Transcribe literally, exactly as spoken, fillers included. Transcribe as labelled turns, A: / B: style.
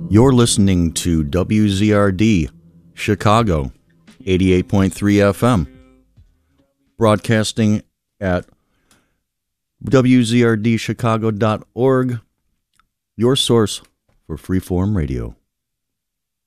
A: You're listening to W Z R D Chicago, eighty-eight point three F M, broadcasting at W Z R D chicago dot org, your source for freeform radio.